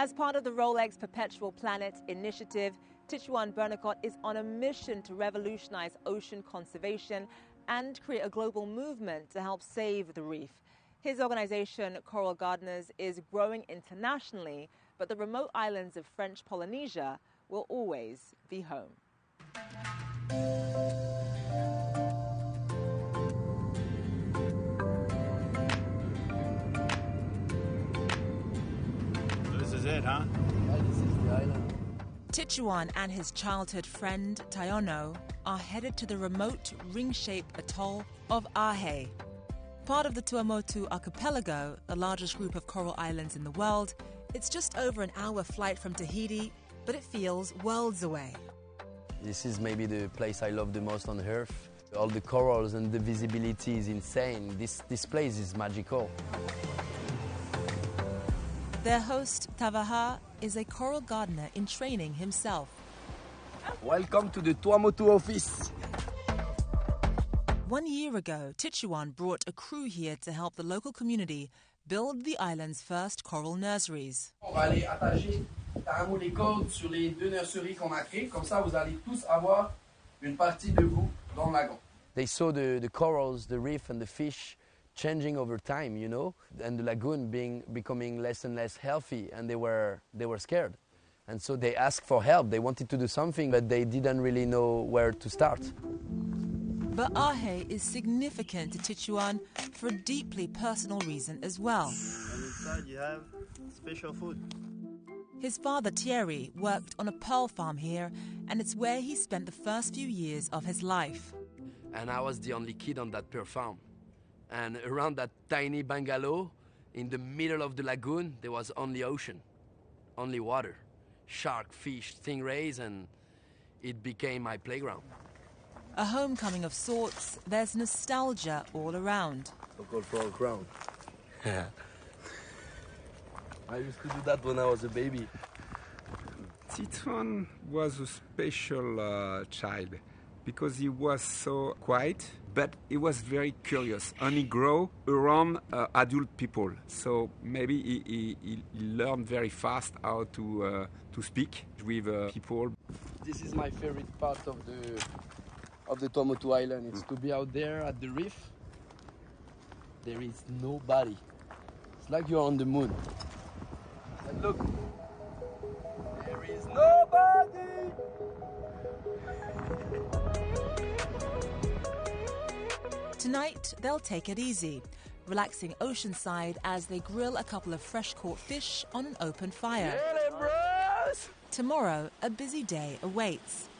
As part of the Rolex Perpetual Planet initiative, Tichuan Bernacott is on a mission to revolutionize ocean conservation and create a global movement to help save the reef. His organization, Coral Gardeners, is growing internationally, but the remote islands of French Polynesia will always be home. This is it, huh? Yeah, this is the island. Tichuan and his childhood friend, Tayono, are headed to the remote ring-shaped atoll of Ahe. Part of the Tuamotu archipelago, the largest group of coral islands in the world, it's just over an hour flight from Tahiti, but it feels worlds away. This is maybe the place I love the most on Earth. All the corals and the visibility is insane. This place is magical. Their host, Tavaha, is a coral gardener in training himself. Welcome to the Tuamotu office. 1 year ago, Tichuan brought a crew here to help the local community build the island's first coral nurseries. On va aller attacher carrément les cordes sur les deux nurseries qu'on a créées. Comme ça, vous allez tous avoir une partie de vous dans le lagon. They saw the corals, the reef and the fish changing over time, you know, and the lagoon becoming less and less healthy, and they were scared. And so they asked for help. They wanted to do something, but they didn't really know where to start. But Ahe is significant to Tichuan for a deeply personal reason as well. And inside you have special food. His father, Thierry, worked on a pearl farm here, and it's where he spent the first few years of his life. And I was the only kid on that pearl farm. And around that tiny bungalow, in the middle of the lagoon, there was only ocean, only water, shark, fish, stingrays, and it became my playground. A homecoming of sorts, there's nostalgia all around. Local for a crown. I used to do that when I was a baby. Tichuan was a special child because he was so quiet, but he was very curious, and he grew around adult people. So maybe he learned very fast how to speak with people. This is my favorite part of the Tuamotu Island. It's to be out there at the reef. There is nobody. It's like you're on the moon. And look, there is nobody. Tonight, they'll take it easy, relaxing oceanside as they grill a couple of fresh-caught fish on an open fire. Get it, bros! Tomorrow, a busy day awaits.